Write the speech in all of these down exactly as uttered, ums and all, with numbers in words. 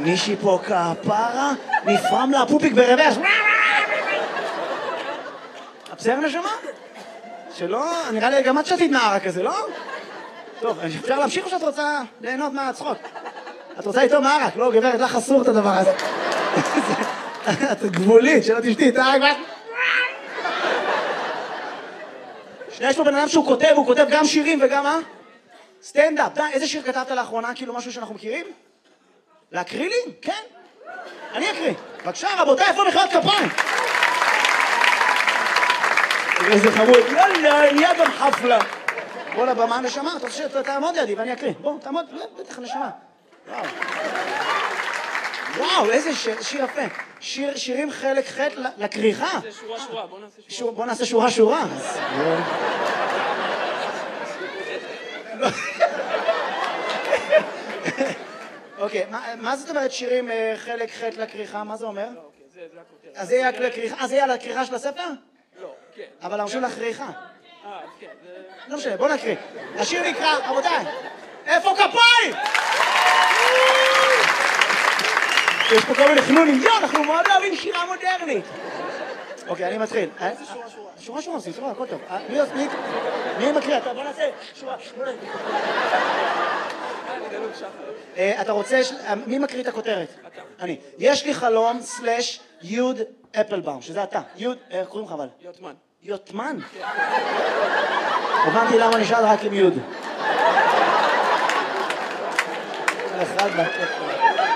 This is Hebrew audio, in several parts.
מישהי פה כפרה, נפרם לה פופיק ברוורס. בסדר נשמה? שלא, נראה לי גם את שתית נערה כזה, לא? טוב, אפשר להמשיך או שאת רוצה ליהנות מהצחוק? את רוצה איתו מערק, לא גברת, לך אסור את הדבר הזה. את גבולית, שלא תשתי את הערק. יש פה בן אדם שהוא כותב, הוא כותב גם שירים וגם מה? סטנדאפ. די, איזה שיר כתבת לאחרונה, כאילו משהו שאנחנו מכירים? להקריא לי? כן. אני אקריא. בבקשה, רבותיי, איפה מחיאות כפיים? איזה חמוד. יאללה, נהיה גם חפלה. בוא לבמה נשמה, אתה רוצה שתעמוד לידי ואני אקריא. בוא, תעמוד, בטח נשמה. וואו. וואו, איזה שיר יפה. שירים חלק ח' לקריחה. זה שורה שורה, בוא נעשה שורה. בוא נעשה שורה שורה. אוקיי, מה זאת אומרת שירים חלק ח' לקריחה? מה זה אומר? אז זה יהיה לקריחה? אז זה יהיה לקריחה של הספר? לא, כן. אבל אמרו לקריחה. אה, כן. לא משנה, בוא נקריא. השיר נקרא, רבותיי, איפה כפיים? יש פה כל מיני חנונים, יו, אנחנו מאוד אוהבים שירה מודרנית. אוקיי, אני מתחיל. איזה שורה שורה? שורה שורה, סליחה, הכל טוב. מי מקריא? בוא נעשה שורה. אתה רוצה, מי מקריא את הכותרת? אתה. אני. יש לי חלום סלש יוד אפלבאום, שזה אתה. יוד, איך קוראים לך אבל? יוטמן. יוטמן? הבנתי למה נשאל רק עם יוד. אחד בקטע.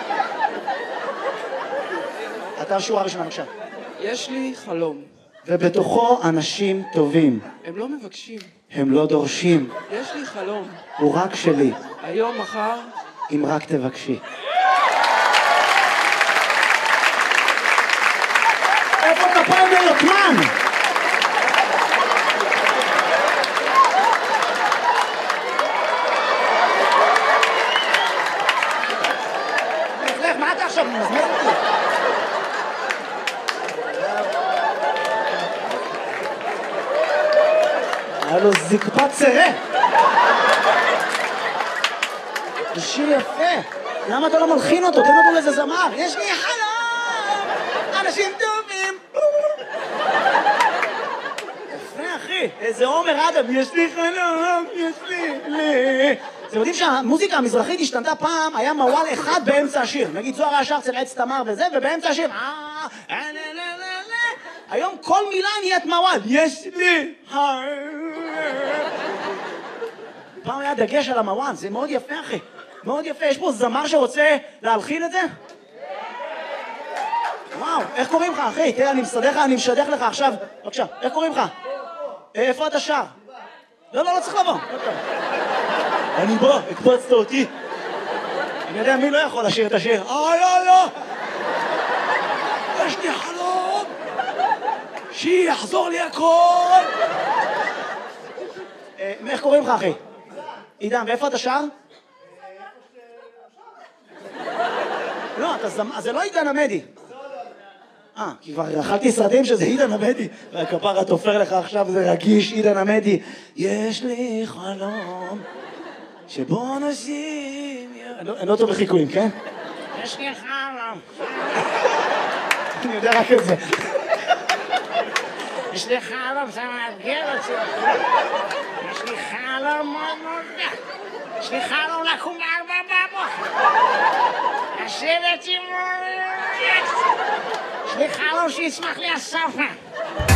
אתה שורה ראשונה, בבקשה. יש לי חלום. ובתוכו אנשים טובים. הם לא מבקשים. הם לא דורשים. יש לי חלום. הוא רק שלי. היום, מחר. אם רק תבקשי. איפה כפיים ליוטמן? לך, מה אתה עכשיו מזמז אותי? היה לו זקפת צרה. זה שיר יפה. למה אתה לא מלחין אותו? תן אותו לאיזה זמר. יש לי חלום, אנשים טובים. יפה, אחי. איזה עומר אדם. יש לי חלום, יש לי... לי. אתם יודעים שהמוזיקה המזרחית השתנתה פעם, היה מוואל אחד באמצע השיר. נגיד זוהר השאר אצל עץ תמר וזה, ובאמצע השיר... היום כל מילה נהיית מוואל. יש לי חלום. פעם היה דגש על המוואל, זה מאוד יפה, אחי. מאוד יפה. יש פה זמר שרוצה להלחין את זה? וואו, איך קוראים לך, אחי? תראה, אני מסדר לך, אני משדך לך עכשיו. בבקשה, איך קוראים לך? איפה אתה שר? לא, לא, לא צריך לבוא. אני בא, הקפצת אותי. אני יודע מי לא יכול לשיר את השיר. אה, לא, לא. יש לי חלום. שיחזור לי הכל. איך קוראים לך, אחי? עידן, ואיפה אתה שר? לא, זה לא עידן עמדי. אה, כי כבר אכלתי סרטים שזה עידן עמדי. והכפרה תופר לך עכשיו, זה רגיש, עידן עמדי. יש לי חלום שבו אנשים... אני לא טוב בחיקויים, כן? יש לי חלום. אני יודע רק את זה. יש לי חלום, זה מאתגר אותי. יש לי חלום מאוד מאוד... יש לי חלום לקום בארבע בבוקר. לשבת עם... יש לי חלום שיצמח לי הספה.